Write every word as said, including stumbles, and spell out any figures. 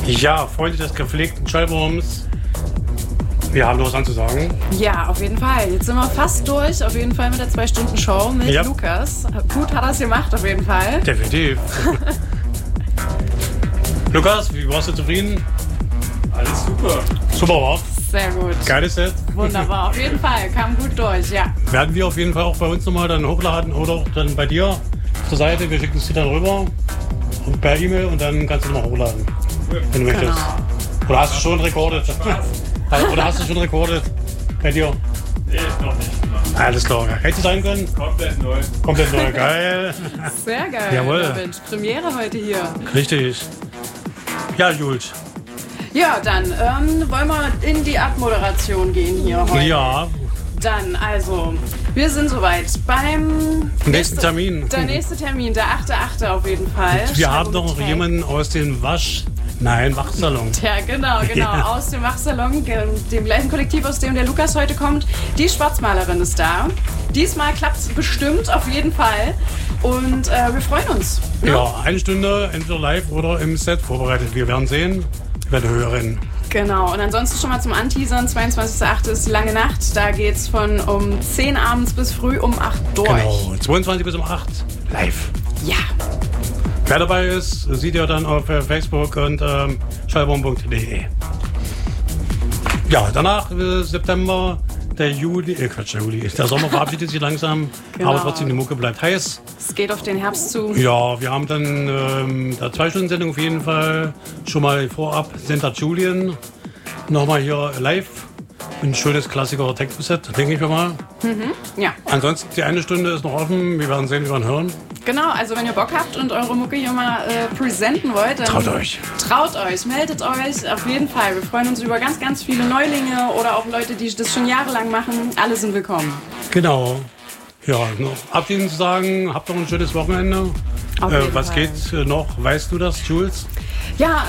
Ja, Freunde des gepflegten Schallwurms, wir haben noch was anzusagen. Ja, auf jeden Fall. Jetzt sind wir fast durch, auf jeden Fall mit der zwei-Stunden-Show mit ja. Lukas. Gut hat er es gemacht, auf jeden Fall. Definitiv. Lukas, wie warst du zufrieden? Alles super. Super, war? Sehr gut. Geiles Set. Wunderbar, auf jeden Fall. Kam gut durch, ja. Werden wir auf jeden Fall auch bei uns nochmal dann hochladen oder auch dann bei dir auf der Seite. Wir schicken es dir dann rüber und per E-Mail und dann kannst du nochmal hochladen, wenn du möchtest. Genau. Oder hast du schon rekordet? Oder hast du schon rekordet bei dir? Nee, noch nicht. Noch. Alles klar. Hätte sein können? Komplett neu. Komplett neu. Geil. Sehr geil. Jawohl. Ja, Mensch, Premiere heute hier. Richtig. Ja, Jules. Ja, dann ähm, wollen wir in die Abmoderation gehen hier heute. Ja. Dann, also, wir sind soweit beim Nächsten nächste, Termin. Der nächste Termin, der achte achte auf jeden Fall. Wir haben noch Hotel. jemanden aus dem Wasch... Nein, Wachsalon. Ja, genau, genau. Ja. Aus dem Wachsalon, dem gleichen Kollektiv, aus dem der Lukas heute kommt. Die Schwarzmalerin ist da. Diesmal klappt es bestimmt, auf jeden Fall. Und äh, wir freuen uns. Ne? Ja, eine Stunde entweder live oder im Set vorbereitet. Wir werden sehen, wir werden hören. Genau, und ansonsten schon mal zum Anteasern. zweiundzwanzigster achte ist lange Nacht. Da geht es von um zehn abends bis früh um acht durch. Genau, zweiundzwanzig bis um acht live. Ja. Wer dabei ist, sieht ihr dann auf Facebook und ähm, schallwurm punkt de. Ja, danach äh, September, der Juli, äh Quatsch, der Juli, der Sommer verabschiedet sich langsam, Genau. aber trotzdem die Mucke bleibt heiß. Es geht auf den Herbst zu. Ja, wir haben dann ähm, der zwei-Stunden-Sendung auf jeden Fall schon mal vorab Senta Julian nochmal hier live. Ein schönes Klassiker-Techno-Set, denke ich mal. Ja, Ansonsten, die eine Stunde ist noch offen. Wir werden sehen, wir werden hören. genau. Also wenn ihr Bock habt und eure Mucke hier mal äh, präsenten wollt, dann Traut euch. Traut euch, meldet euch. Auf jeden Fall. Wir freuen uns über ganz, ganz viele Neulinge oder auch Leute, die das schon jahrelang machen. Alle sind willkommen. Genau. Ja, noch abschließend zu sagen, habt noch ein schönes Wochenende. Auf Äh, jeden was Fall. geht äh, noch? Weißt du das, Jules? Ja,